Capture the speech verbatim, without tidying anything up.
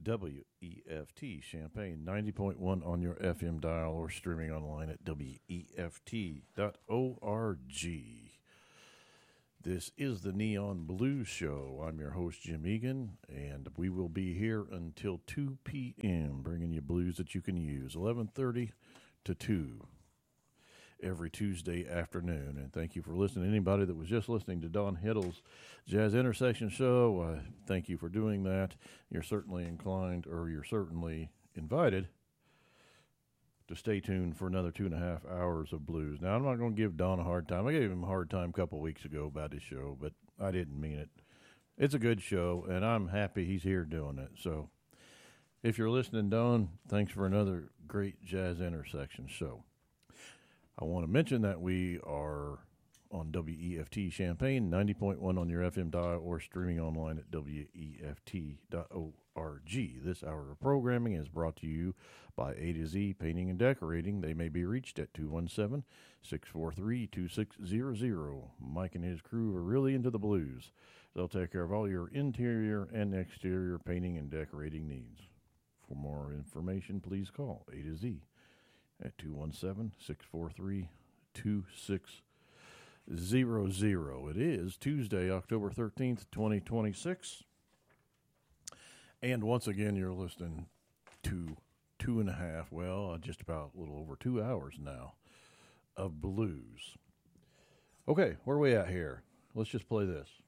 W E F T Champaign ninety point one on your F M dial or streaming online at W E F T dot org. This is the Neon Blues Show. I'm your host, Jim Egan, and we will be here until two p.m. bringing you blues that you can use, eleven thirty to two every Tuesday afternoon. And thank you for listening. Anybody that was just listening to Don Hiddle's Jazz Intersection show, uh, thank you for doing that. You're certainly inclined, or you're certainly invited to stay tuned for another two and a half hours of blues. Now, I'm not going to give Don a hard time. I gave him a hard time a couple weeks ago about his show, but I didn't mean it. It's a good show, and I'm happy he's here doing it. So if you're listening, Don, thanks for another great Jazz Intersection show. I want to mention that we are on W E F T Champaign, ninety point one on your F M dial, or streaming online at W E F T dot org. This hour of programming is brought to you by A to Z Painting and Decorating. They may be reached at two one seven, six four three, two six zero zero. Mike and his crew are really into the blues. They'll take care of all your interior and exterior painting and decorating needs. For more information, please call A to Z at two one seven, six four three, two six zero zero. It is Tuesday, October thirteenth, twenty twenty-six. And once again, you're listening to two and a half, well, just about a little over two hours now of blues. Okay, where are we at here? Let's just play this.